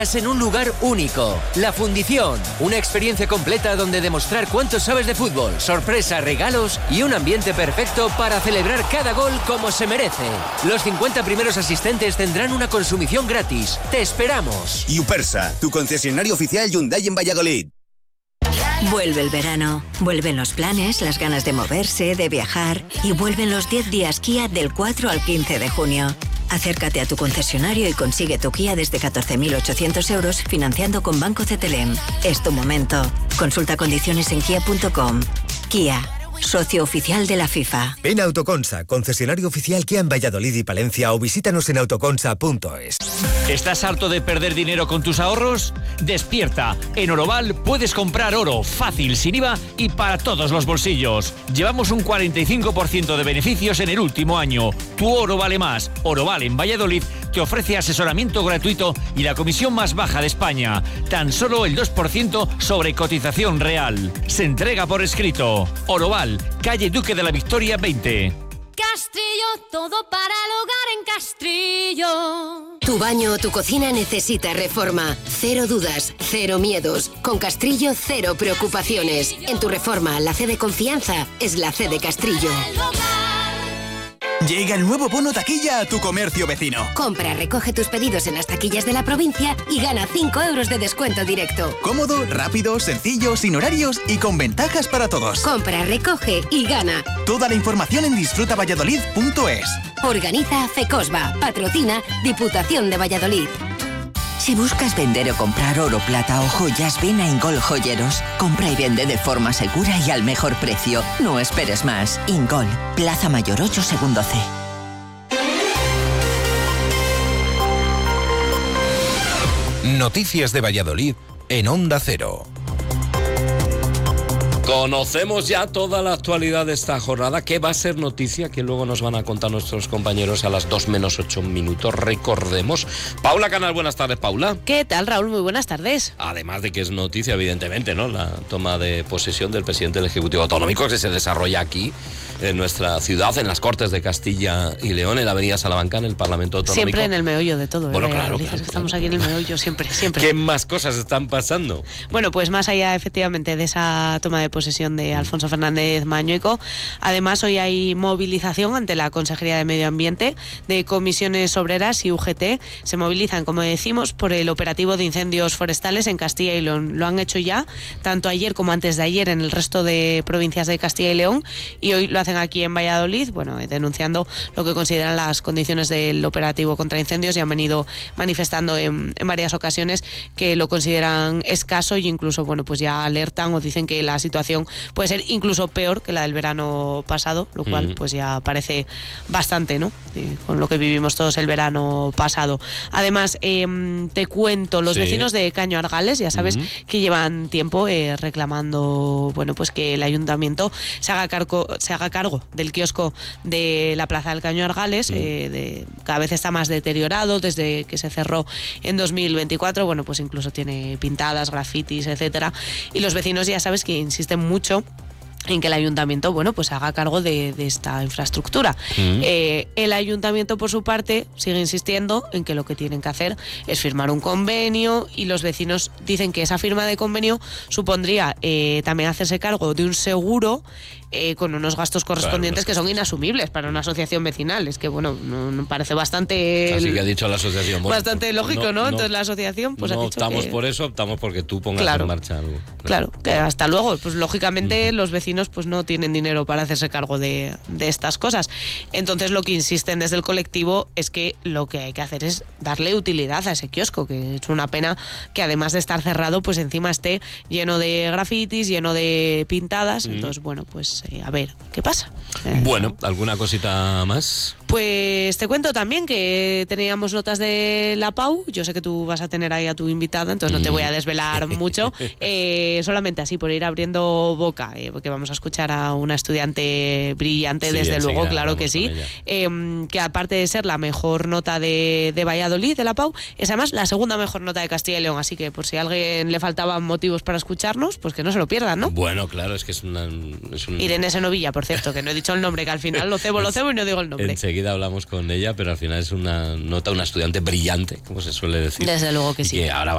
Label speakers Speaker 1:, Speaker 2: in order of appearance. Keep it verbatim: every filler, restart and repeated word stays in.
Speaker 1: En un lugar único, La Fundición, una experiencia completa donde demostrar cuánto sabes de fútbol, sorpresa, regalos y un ambiente perfecto para celebrar cada gol como se merece. Los cincuenta primeros asistentes tendrán una consumición gratis. ¡Te esperamos!
Speaker 2: Yupersa, tu concesionario oficial Hyundai en Valladolid.
Speaker 3: Vuelve el verano, vuelven los planes, las ganas de moverse, de viajar y vuelven los diez días Kia del cuatro al quince de junio. Acércate a tu concesionario y consigue tu Kia desde catorce mil ochocientos euros financiando con Banco C T L M. Es tu momento. Consulta condiciones en kia punto com. Kia, socio oficial de la FIFA.
Speaker 4: Ven a Autoconsa, concesionario oficial Kia en Valladolid y Palencia, o visítanos en autoconsa punto es.
Speaker 5: ¿Estás harto de perder dinero con tus ahorros? Despierta. En Oroval puedes comprar oro fácil, sin I V A y para todos los bolsillos. Llevamos un cuarenta y cinco por ciento de beneficios en el último año. Tu oro vale más. Oroval en Valladolid te ofrece asesoramiento gratuito y la comisión más baja de España. Tan solo el dos por ciento sobre cotización real. Se entrega por escrito. Oroval, calle Duque de la Victoria veinte.
Speaker 6: Castrillo, todo para el hogar en Castrillo.
Speaker 7: Tu baño o tu cocina necesita reforma. Cero dudas, cero miedos. Con Castrillo, cero preocupaciones. En tu reforma, la C de confianza es la C de Castrillo.
Speaker 8: Llega el nuevo bono taquilla a tu comercio vecino.
Speaker 7: Compra, recoge tus pedidos en las taquillas de la provincia y gana cinco euros de descuento directo.
Speaker 8: Cómodo, rápido, sencillo, sin horarios y con ventajas para todos.
Speaker 7: Compra, recoge y gana.
Speaker 8: Toda la información en disfruta valladolid punto es.
Speaker 7: Organiza FECOSBA. Patrocina Diputación de Valladolid.
Speaker 9: Si buscas vender o comprar oro, plata o joyas, ven a Ingol Joyeros. Compra y vende de forma segura y al mejor precio. No esperes más. Ingol, Plaza Mayor ocho, segundo C.
Speaker 10: Noticias de Valladolid en Onda Cero.
Speaker 11: Conocemos ya toda la actualidad de esta jornada, que va a ser noticia, que luego nos van a contar nuestros compañeros a las dos menos ocho minutos. Recordemos. Paula Canal, buenas tardes, Paula.
Speaker 12: ¿Qué tal, Raúl? Muy buenas tardes.
Speaker 11: Además de que es noticia, evidentemente, ¿no? La toma de posesión del presidente del Ejecutivo Autonómico, que se desarrolla aquí, en nuestra ciudad, en las Cortes de Castilla y León, en la avenida Salamanca, en el Parlamento Autonómico.
Speaker 12: Siempre en el meollo de todo.
Speaker 11: Bueno,
Speaker 12: ¿eh?
Speaker 11: claro,
Speaker 12: Dices
Speaker 11: claro,
Speaker 12: que estamos
Speaker 11: claro.
Speaker 12: aquí en el meollo, siempre, siempre.
Speaker 11: ¿Qué más cosas están pasando?
Speaker 12: Bueno, pues más allá, efectivamente, de esa toma de posesión de Alfonso Fernández Mañueco, además hoy hay movilización ante la Consejería de Medio Ambiente de Comisiones Obreras y U G T. Se movilizan, como decimos, por el operativo de incendios forestales en Castilla y León. Lo han hecho ya, tanto ayer como antes de ayer, en el resto de provincias de Castilla y León, y hoy lo hacen aquí en Valladolid, bueno, denunciando lo que consideran las condiciones del operativo contra incendios, y han venido manifestando en, en varias ocasiones que lo consideran escaso, y incluso, bueno, pues ya alertan o dicen que la situación puede ser incluso peor que la del verano pasado, lo cual mm. pues ya parece bastante, ¿no? Eh, con lo que vivimos todos el verano pasado. Además, eh, te cuento, los sí. vecinos de Caño Argales, ya sabes mm. que llevan tiempo eh, reclamando, bueno, pues que el ayuntamiento se haga cargo, se haga cargo del kiosco de la Plaza del Caño Argales, mm. eh, de, cada vez está más deteriorado desde que se cerró en dos mil veinticuatro, bueno, pues incluso tiene pintadas, grafitis, etcétera, y los vecinos ya sabes que insisten mucho en que el ayuntamiento, bueno, pues haga cargo de, de esta infraestructura. Mm. Eh, el ayuntamiento, por su parte, sigue insistiendo en que lo que tienen que hacer es firmar un convenio, y los vecinos dicen que esa firma de convenio supondría eh, también hacerse cargo de un seguro eh, con unos gastos correspondientes, claro, que son inasumibles para una asociación vecinal. Es que, bueno, no, no parece bastante...
Speaker 11: Así que ha dicho la asociación. Bueno,
Speaker 12: bastante lógico, ¿no? ¿no? Entonces la asociación pues
Speaker 11: no
Speaker 12: ha dicho
Speaker 11: optamos
Speaker 12: que...
Speaker 11: por eso, optamos porque tú pongas
Speaker 12: claro,
Speaker 11: en marcha algo.
Speaker 12: Claro, claro, que hasta luego. Pues lógicamente uh-huh. los vecinos pues no tienen dinero para hacerse cargo de, de estas cosas. Entonces lo que insisten desde el colectivo es que lo que hay que hacer es darle utilidad a ese kiosco, que es una pena que además de estar cerrado, pues encima esté lleno de grafitis, lleno de pintadas. Uh-huh. Entonces, bueno, pues eh, a ver, ¿qué pasa? Eh,
Speaker 11: bueno, ¿alguna cosita más?
Speaker 12: Pues te cuento también que teníamos notas de la Pau. Yo sé que tú vas a tener ahí a tu invitada, entonces no te voy a desvelar mucho. Eh, solamente así por ir abriendo boca, eh, porque vamos a escuchar a una estudiante brillante, sí, desde luego, claro que sí, eh, que aparte de ser la mejor nota de, de Valladolid, de la Pau, es además la segunda mejor nota de Castilla y León. Así que por si a alguien le faltaban motivos para escucharnos, pues que no se lo pierdan, ¿no?
Speaker 11: Bueno, claro, es que es una... Es un...
Speaker 12: Irene Senovilla, por cierto, que no he dicho el nombre, que al final lo cebo, lo cebo y no digo el nombre.
Speaker 11: Enseguida hablamos con ella, pero al final es una nota, una estudiante brillante, como se suele decir.
Speaker 12: Desde luego que sí.
Speaker 11: Y que ahora